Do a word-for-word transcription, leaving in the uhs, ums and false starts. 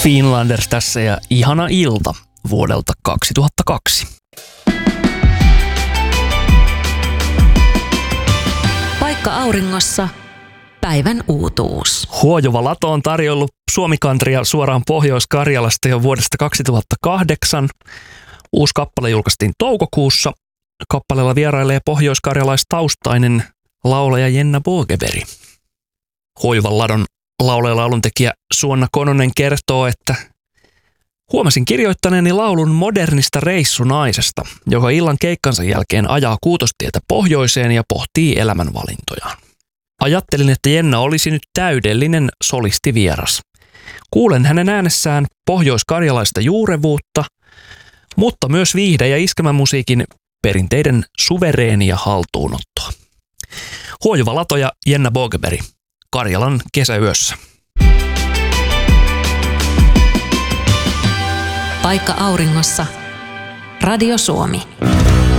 Finlanders tässä ja ihana ilta vuodelta kaksituhattakaksi. Paikka auringossa. Päivän uutuus. Huojuva Lato on tarjollut Suomi-kantria suoraan Pohjois-Karjalasta jo vuodesta kaksituhattakahdeksan. Uusi kappale julkaistiin toukokuussa. Kappaleella vierailee pohjois-karjalaistaustainen laulaja Jenna Bogeveri. Huojuvan Ladon laulaja lauluntekijä Suonna Kononen kertoo, että huomasin kirjoittaneeni laulun modernista reissunaisesta, joka illan keikkansa jälkeen ajaa Kuutostietä pohjoiseen ja pohtii elämänvalintojaan. Ajattelin, että Jenna olisi nyt täydellinen solistivieras. Kuulen hänen äänessään pohjois-karjalaista juurevuutta, mutta myös viihde- ja iskelmämusiikin perinteiden suvereenia haltuunottoa. Huojuva Lato ja Jenna Bogeveri Karjalan kesäyössä. Paikka auringossa. Radio Suomi.